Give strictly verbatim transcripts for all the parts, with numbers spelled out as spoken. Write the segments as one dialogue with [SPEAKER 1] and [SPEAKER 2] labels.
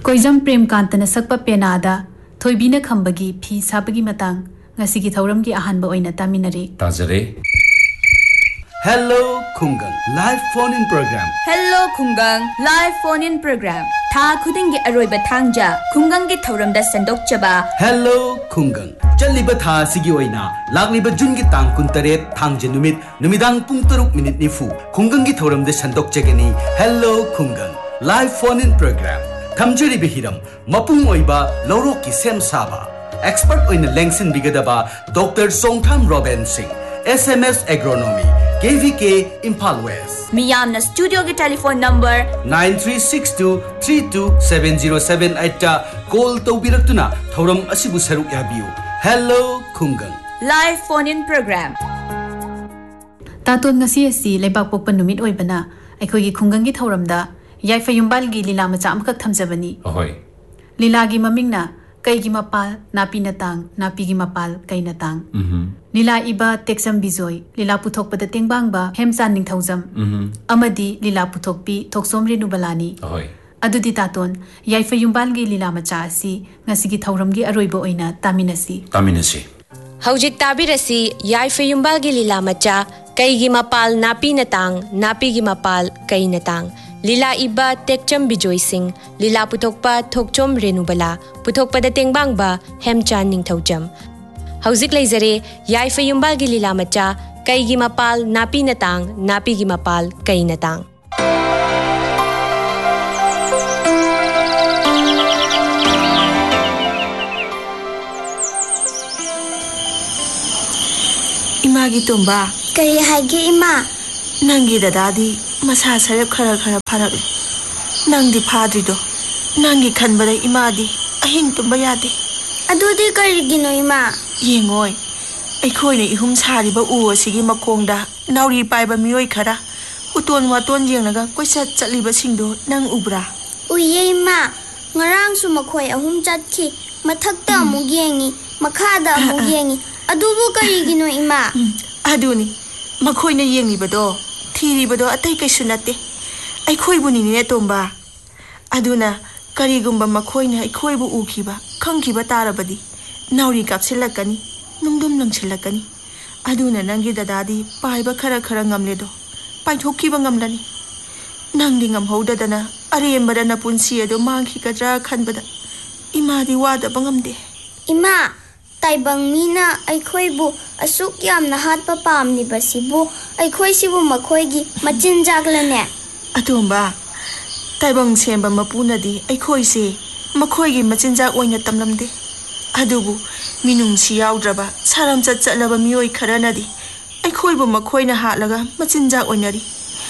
[SPEAKER 1] Koizam Premkantana sakpa penada thoibina khambagi phi sabagi matang ngasigi thauramgi ahanba oina taminari
[SPEAKER 2] Tazare.
[SPEAKER 3] Hello Khungang live phone in program.
[SPEAKER 4] Hello Khungang live phone in program. Tha khudingi aroiba thangja Khungangi thauramda sandokchaba.
[SPEAKER 3] Hello Khungang. Chaliba tha sigi oina lagliba jungi tang kuntaret thangje numit numidang pung taruk minute nifu Khungangi thauramda sandokchagani. Hello Khungang live phone in program. Thamjari bihiram mapung oiba loroki sem saba. Expert oina lengsin bigadaba Doctor Songtham Robin Singh. S M S Agronomy K V K Impal West.
[SPEAKER 4] Miyamna studio ki telephone number
[SPEAKER 3] nine three six two three two seven zero seven eight ta call tawbiraktuna thauram asibu saruk yabiu. Hello Khungang
[SPEAKER 4] live phone in program.
[SPEAKER 1] Taton ngasi asi lebak pokpa numit oibana aikhogi Khungangi thauramda yaifayumbalgi lila macha amkak thamjabani.
[SPEAKER 2] Ahoy.
[SPEAKER 1] Lilagi mamingna kaigi mapal napi natang napi gi mapal kai natang.
[SPEAKER 2] Mhm.
[SPEAKER 1] Lila iba teksam bizoi lila puthokpada tengbangba hemsan ningthaujam.
[SPEAKER 2] Mhm.
[SPEAKER 1] Amadi lila puthokpi thoksom renubalani.
[SPEAKER 2] Ahoy.
[SPEAKER 1] Adudi taton yaifayumbalgi lila macha asi ngasigi thauramgi aroiba oina taminasi.
[SPEAKER 2] Taminasi.
[SPEAKER 5] Haujik tabirasi yaifayumbalgi lila macha kaigi mapal napi natang napi gi mapal kai natang. Lila iba tekcham bijoy sing lila putokpa thokchom renubala putokpa da tengbangba hemchan ningthaujam. Haujik leizare yaifayumbalgi lila macha kaigi mapal napi natang napi gi mapal kai natang.
[SPEAKER 6] Imagi tumba
[SPEAKER 7] kari hage ima
[SPEAKER 6] nangi dadadi masa sarep khara khara pharakle nangdi phadrido nangi khanbada imadi ahing tumba yade
[SPEAKER 7] adudi karigino ima
[SPEAKER 6] yengoi aikhoine ihum sariba u asigi makongda nauri paiba mioi khara uton waton jengnaga koisat chaliba singdo nang ubra
[SPEAKER 7] uye ima ngarang su makhoi ahum chatki mathakta amu yengi makhada amu yengi adubu karigino ima
[SPEAKER 6] aduni makhoine yenglibado thiribado atai kaisu nate aikhoibu nine tomba aduna karigumba makhoina aikhoibu ukhiba khangkhiba tarabadi nauri kapsilakani nungdum langsilakani aduna nangi dadadi paiba khara khara ngamledo paithokkiba ngamlani nangdi ngamhodadana arembada na punsi ado mangkhi kadra khanbada imadi wada bangamde
[SPEAKER 7] ima taibang mina aikhoibu asuk yamna hatpa pamni basibu aikhoi sibu makhoigi machin jaglane
[SPEAKER 6] atomba taibang semba mapunadi aikhoi se makhoigi machin jak oina tamlamde adubu minung si yaudraba saram chat chatlaba mioi kharanadi aikhoibu makhoina hatlaga machin jak oinari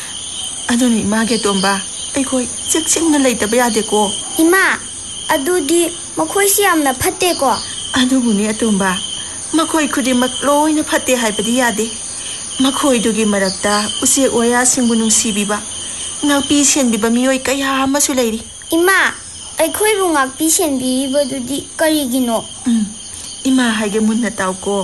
[SPEAKER 6] aduni mage tomba aikhoi chekchingna leitaba yade ko
[SPEAKER 7] ima adudi makhoi si yamna phatte ko
[SPEAKER 6] adubuni atomba makhoi khudimak loina phatte haibadi yade makhoi dugi marakta use oya singbu nungsibiba ngakpi senbiba mioi kaya amasu leiri
[SPEAKER 7] ima aikhoi bu ngakpi senbiba dudi karigino
[SPEAKER 6] um ima haige munna tawko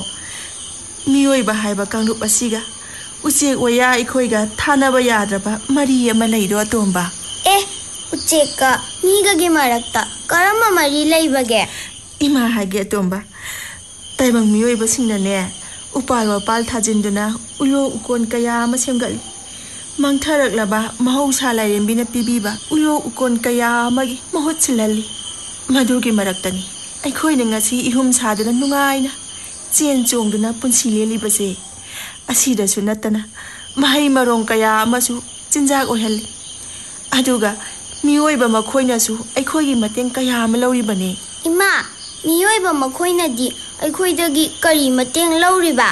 [SPEAKER 6] mioi ba haiba kangrup asiga use oya aikhoiga thanaba yadraba mari ama leiro atomba
[SPEAKER 7] eh ucheka miga ge marakta karama mari leibage
[SPEAKER 6] ima hage tomba taibang mioi basingna ne upal wapal thajinduna ulo ukon kaya ma semgali mangtharak laba mahausa lairembina pibiba ulo ukon kaya magi mahot silali madugi maraktani aikhoina ngasi ihum saduna nungaina chen chongduna punsi leli base asida sunatana mahai marong kaya amasu chinjak ohelli aduga mioi ba makhoina su aikhoigi mateng kaya ma lawribane
[SPEAKER 7] ima miyoiba makhoina di aikhoidagi kari mateng lauriba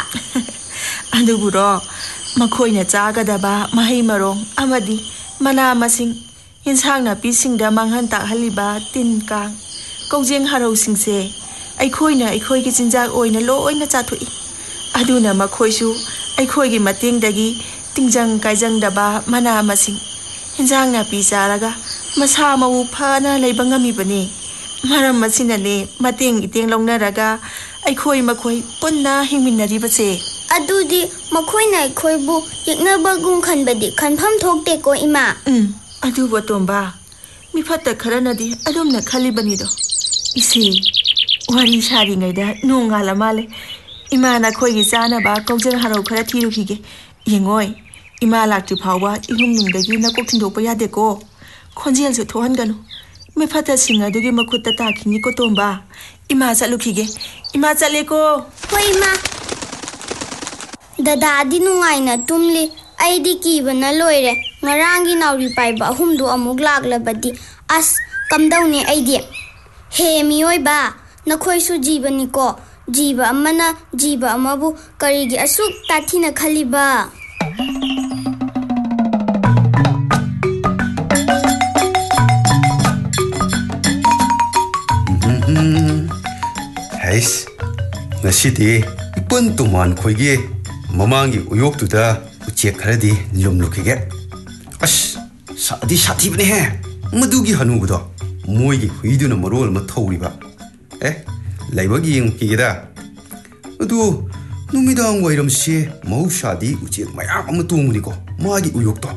[SPEAKER 6] aduburo makhoina chagadaba mahai marong amadi mana masing insang na pisingda manghan ta haliba tin kang kaujeng harau singse aikhoina aikhoigi chinjak oina loina chathui aduna makhoisu aikhoigi matengdagi tingjang kaijang daba mana masing insang na pisaraga masa mau phana leibangami bane maram masinane mateng iteng longnaraga aikhoi makhoi punna hingminari base
[SPEAKER 7] adudi makhoina aikhoibu yeknaba gum khanbadi khanpham thokte ko ima
[SPEAKER 6] um adu botomba mi fatta kharanadi adumna khalibanido isi wari sari ngaida nongala male imana khoigi chana ba kaujang harau khara thiru khige yengoi ima lakti phawwa ihum ningdagi nakok thindokpa yade ko khonjel su thohan ganu mi fatta singa dugi makutta ta khini ko tomba ima chalu khige ima chale ko
[SPEAKER 7] hoi ma dada di nungaina tumli aidi kibana loire ngarangi nauri paiba humdu amuk laklabadi as kamdauni aidi he mioi ba nakhoi su jibani ko jiba amana jiba amabu karigi asuk tathina khaliba
[SPEAKER 3] Heis ngasidi ipon tuman khoigi mamangi uyok tuda uchek kharadi nilum lukige as sadi sati bne he madugi hanu gudo moigi huiduna marol ma thawriba eh laibagi yung kigida adu numidang wairam si mau shadi uchek mayam am tungri ko magi uyok to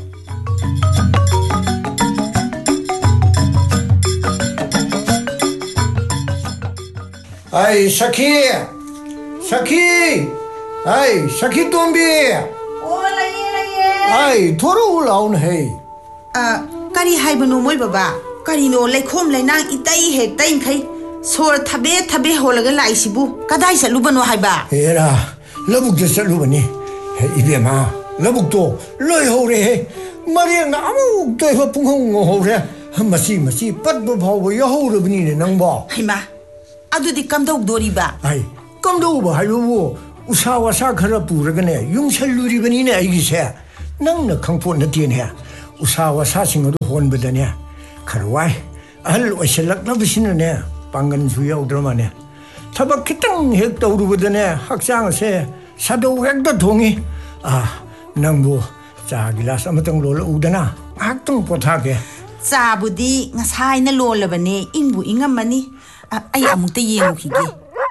[SPEAKER 2] Ai Sakhi Sakhi Ai Sakhi Tombi
[SPEAKER 8] Oh laye laye
[SPEAKER 2] Ai thoru laun hai
[SPEAKER 8] Ah kari hai banu moi baba kari no laikhom lainang itai he tai khai sor thabe thabe holaga lai sibu kadai salu banu hai ba
[SPEAKER 2] Hera labuk de salu bani he ibema labuk to loi ho re he mariang na amu to ho punghong ho re masi masi pat bo bhaw bo yo ho re bani ne nang ba
[SPEAKER 8] hai ma adudi kamdok dori ba
[SPEAKER 2] ai kamdok ba hai bo usa wasa khara puraga ne yung chaluri bani ne ai gi se nang na khangpon na tien he usa wasa sing adu hon ba ne kharwai ahal oselak na bisin ne pangan su yaw drama ne thabak kitang hek tawru ba ne hakchang se sado hek da thongi ah nang bo cha gilas amatang lol udana aktang potha ke
[SPEAKER 8] Sabudi ngasai na lola bane ingbu ingamani ai amukta yengu khige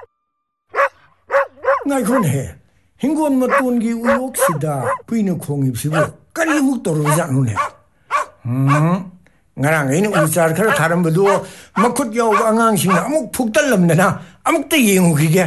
[SPEAKER 2] ngai khon he hingon matun gi uyok sida puina khongi sibu kari muk toru janu ne hm ngarang ine uchar khara tharam badu makhut yaw angang sing amuk phuktal lamna na amuk ta yengu khige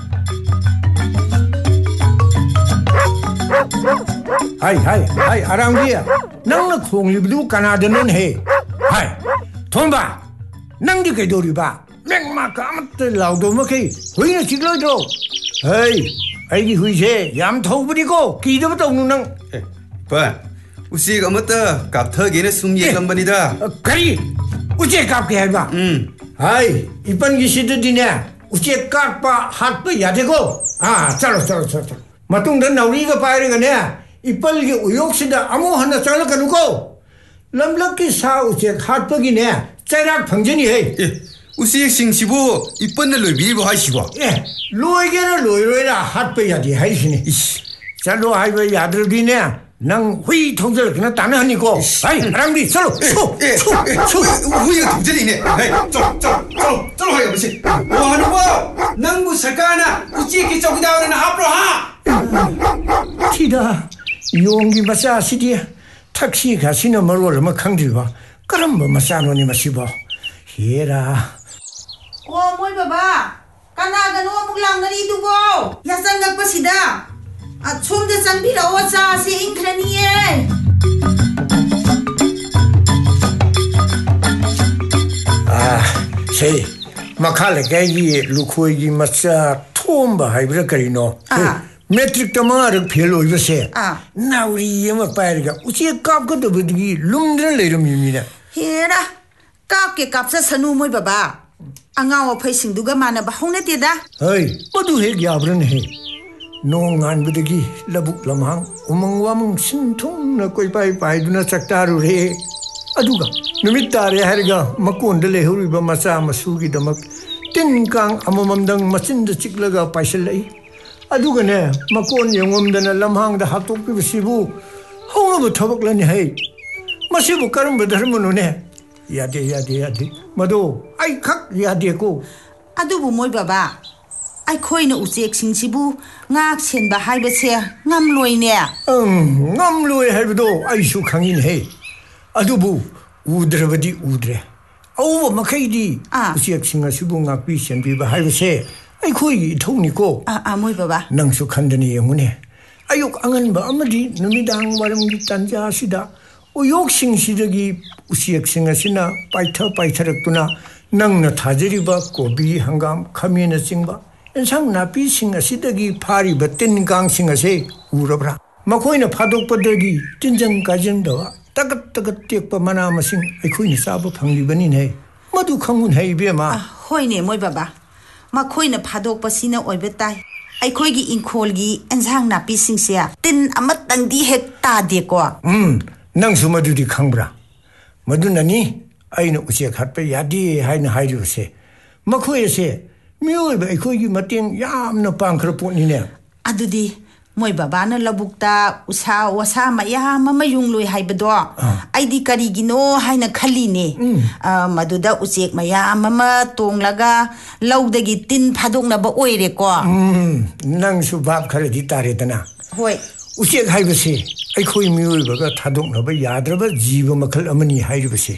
[SPEAKER 2] hai hai hai arang dia nang na khong li badu kanada non he hai thomba nang di kai dori ba meng ma ka amat law do ma kai huina chigloi do hey ai gi hui se yam thau budi ko ki do tong nu nang
[SPEAKER 3] pa usi amata kap thage ne sum ye lambanida
[SPEAKER 2] kari uje kap ke hai ba um hai ipan gi sid di ne uje kap pa hat pa ya de ko ah chalo chalo chalo matung dan nauri ga pai ring ne ipal gi uyok sida amo hana chala kanu ko lamlak ki sa uje hat pa gi ne chairak phangjani he
[SPEAKER 3] usi singsibu ipan na loibi bo haisibo
[SPEAKER 2] eh loi ge na loi roi la hat pa ya di hai sini chalo hai ba ya dru di ne nang hui thongjal kna tan hani ko hai rang di chalo chu chu
[SPEAKER 3] hui thongjali ne hai chalo chalo chalo chalo hai bisi wa hanu bo nang bu sakana uchi ki chokdar na hapro ha
[SPEAKER 2] Tida, yongi masa sidi, taxi ka sino marwal ma khangdi ba, karamba masano ni masiba. Hera.
[SPEAKER 8] Oh moi baba kana gano amuk lang nari du go ya sangak pa sida at chum de sambi ra o cha si inkrani ye
[SPEAKER 2] Ah, sei, makale kai gi lukhoi gi masa thomba haibra karino.
[SPEAKER 8] Ah.
[SPEAKER 2] Metric tamar phel oi base.
[SPEAKER 8] Ah.
[SPEAKER 2] Nauri yema pairga, uchi kap ko to bidgi lumdra leiram yimina.
[SPEAKER 8] hera kap ke kap sa sanu moi baba angaw phai sing duga mana ba hong na te da
[SPEAKER 2] Hey, madu he gyabran he. Nongan bidgi labuk lamhang umang wamang sinthung na koi pai pai duna saktaru re. Aduga numit tare harga makon de lehuri ba masa masugi damak tin kang amamamdang masin da chiklaga paisalai. Aduga ne makon yongom dana lamhang da hatok pi sibu honga bu thabak lani hai. Masibu karam badharmanu ne. Yade yade yade. Madu ai khak yade ko.
[SPEAKER 8] adubu moi baba ai khoi na uchek sing sibu ngak chen ba hai ba che ngam loi ne
[SPEAKER 2] Ang ngam loi hai do ai su khangin he. Adubu 우드르버디 우드레 아우 마카이디 우시엑싱아 수봉아 비션 비바 하이브세 아이코이 통니고
[SPEAKER 8] 아아 모이 바바
[SPEAKER 2] 낭수 칸드니 영문에 아욕 안간바 아마디 누미당 와름기 딴자시다 오욕싱 시덕이 우시엑싱아시나 파이터 파이터럭구나 낭나 타저리바 고비 한감 카미나 싱바 인상 나비싱아 시덕이 파리바 뜬강싱아세 우러브라 마코이나 파독버덕이 찐정 가정도 따긋따긋 띄역바 마나마싱 아이코이니 사부 방리버니네 모두 강문 해이베마
[SPEAKER 8] 호이네 모이 바바 마코이나 파독버시나 오이베타이 아이코이기 인콜기 엔상 나비싱시야 뜬 아마땅디 헥따디고
[SPEAKER 2] 음 낭수 마두디 강브라 마두나니 아이는 우시에 갓베 야디 하이는 하이루세 마코이세 미오이바 아이코이기 마땡 얌나 빵크르포니네
[SPEAKER 8] 아두디 मोई बाबाना लबुक्ता उसा वसा मया मम युंगलोय हाइबदो आइदी करिगिनो हाइना खलीने मदुदा उचेक मया मम तोंगलगा लौदगी तिन फादोंगनाबा ओइरेको
[SPEAKER 2] नंगसु बाप खरदि तारेदना
[SPEAKER 8] होय
[SPEAKER 2] उचेक हाइबसे आइखोइ मियोइबगा थादोंनाबा याद्रबा जीव मखल अमनि हाइरबसे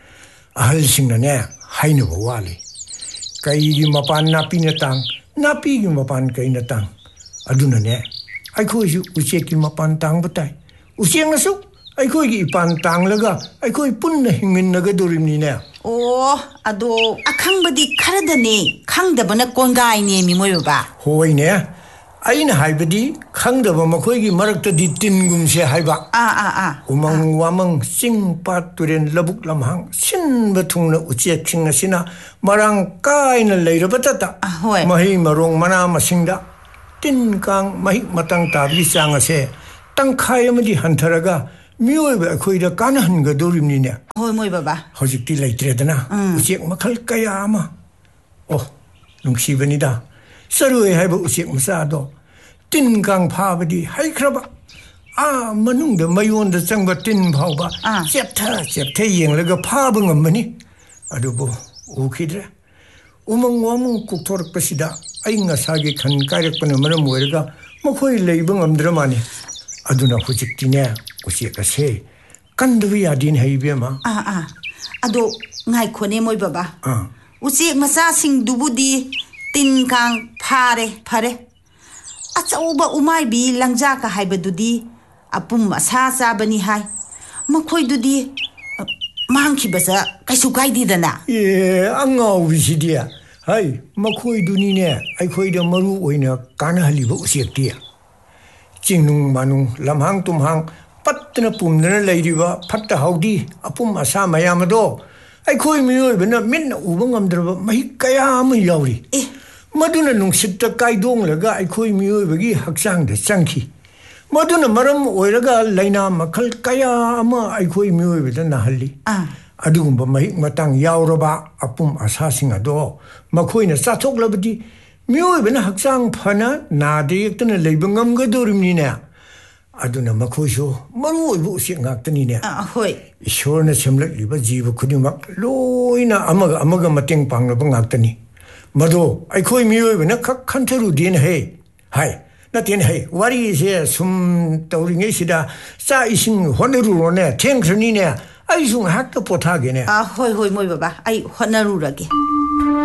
[SPEAKER 2] अहलसिंगने हाइनबो वाले कईगी मपान नापीना तांग नापीगी मपान कईना तांग अदुनने आइखोइसु उचेकी मपान तांगबताई उचेंगसु आइखोइगी इपान तांगलगा आइखोइ पुन्ना हिंगमिनगदोरिमनिने
[SPEAKER 8] ओ अदो अखंगबदी खरदने खंगदबना कोंगाइने मिमोयबा
[SPEAKER 2] होइने आइना हाइबदी खंगदबा मखोइगी मरक्तदी तिनगुमसे हाइबा
[SPEAKER 8] आ आ आ
[SPEAKER 2] उमंग वामंग सिंगपा तुरेन लबुक लमहांग सिनबा थुंगना उचेकसिंगसिना मरांग काइना लैरबतता
[SPEAKER 8] होय
[SPEAKER 2] महि मरोंग मना मसिंगदा tin kang mahi matang tabi changa se tangkhai amadi hantharaga mioi ba khoi da kan han ga dorimni ne
[SPEAKER 8] hoi moi baba
[SPEAKER 2] hojik ti leitre dana usiek makhal kaya ama oh nungsi bani da sarui hai ba usiek masa do tin kang pha badi hai khraba a manung da mayon da changba tin phau ba chep tha chep the yeng la ga pha ba ngam mani adu bo u khidra umang wamung kukthor pasida ainga sagi khan kayak pana maram werga mokhoi leibang amdramani aduna hujiktinya usieka se kanduwi adin haibema
[SPEAKER 8] a a ado ngai khone moi baba usi masa sing dubudi tin kang phare phare achauba umai bi langja ka haibadudi apum asa sabani hai mokhoi dudi mangki basa kaisu gaidi dana
[SPEAKER 2] ye angau bisidia hai makhoi dunine aikhoi da maru oina kana haliba usiektia chingnung manung lamhang tumhang patna pumna leiriba phatta haudi apum asa mayamado aikhoi mioi bena min ubangam draba mahi kaya am yauri eh maduna nungsitta kaidong laga aikhoi mioi bagi haksang da changki maduna maram oiraga laina makhal kaya ama aikhoi mioi beda nahalli ah adugumba mahi matang yauraba apum asasing ado makoina sachoklabdi mioi bena haksang phana nadeyektana leibangam gadorimnine aduna makhoiso maru oibu singaktani ne
[SPEAKER 8] ah hoi
[SPEAKER 2] ishorna semlak liba jiba khudima loina amaga amaga mateng pangnaba ngaktani mado aikhoi mioi bena khak khantheru din he hai na tin he wari se sum tauringe sida sa ising honeru ne thengkrani ne ai sung hak to potha ge ne
[SPEAKER 8] ah hoi hoi moi baba ai honaru rage